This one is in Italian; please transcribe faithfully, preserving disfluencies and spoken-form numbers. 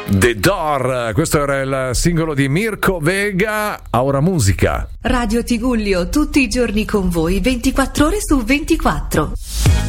The Door, questo era il singolo di Mirko Vega, Aura Musica. Radio Tigullio, tutti i giorni con voi, ventiquattro ore su ventiquattro.